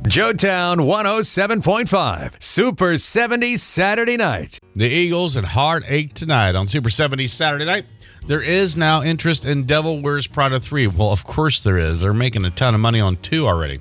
Joetown 107.5, Super 70s Saturday night. The Eagles at Heartache tonight on Super 70s Saturday night. There is now interest in Devil Wears Prada 3. Well, of course there is. They're making a ton of money on 2 already.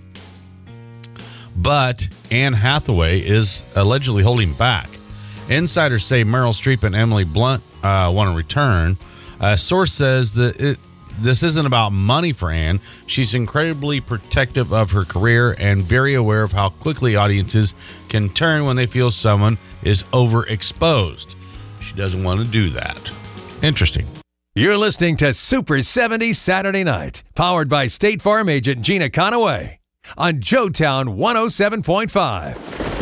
But Anne Hathaway is allegedly holding back. Insiders say Meryl Streep and Emily Blunt want to return. A source says that this isn't about money for Anne. She's incredibly protective of her career and very aware of how quickly audiences can turn when they feel someone is overexposed. She doesn't want to do that. Interesting. You're listening to Super 70s Saturday night, powered by State Farm agent Gina Conaway on Joetown 107.5.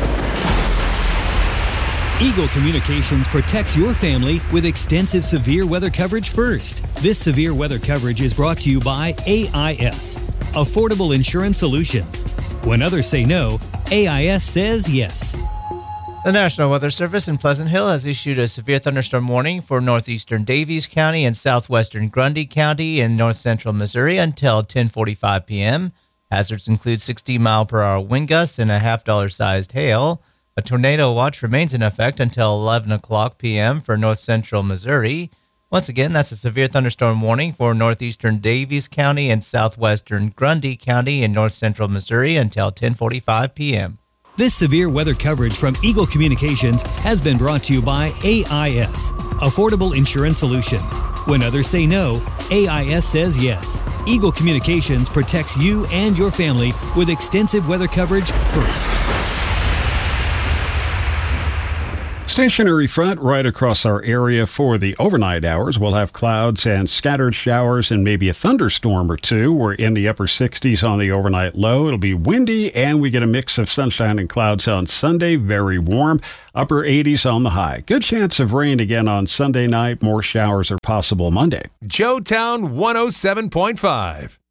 Eagle Communications protects your family with extensive severe weather coverage first. This severe weather coverage is brought to you by AIS, Affordable Insurance Solutions. When others say no, AIS says yes. The National Weather Service in Pleasant Hill has issued a severe thunderstorm warning for northeastern Davies County and southwestern Grundy County in north central Missouri until 10:45 p.m. Hazards include 60-mile-per-hour wind gusts and a $50 hail. A tornado watch remains in effect until 11 o'clock p.m. for north-central Missouri. Once again, that's a severe thunderstorm warning for northeastern Davies County and southwestern Grundy County in north-central Missouri until 10:45 p.m. This severe weather coverage from Eagle Communications has been brought to you by AIS, Affordable Insurance Solutions. When others say no, AIS says yes. Eagle Communications protects you and your family with extensive weather coverage first. Stationary front right across our area for the overnight hours. We'll have clouds and scattered showers and maybe a thunderstorm or two. We're in the upper 60s on the overnight low. It'll be windy and we get a mix of sunshine and clouds on Sunday. Very warm. Upper 80s on the high. Good chance of rain again on Sunday night. More showers are possible Monday. Joetown 107.5.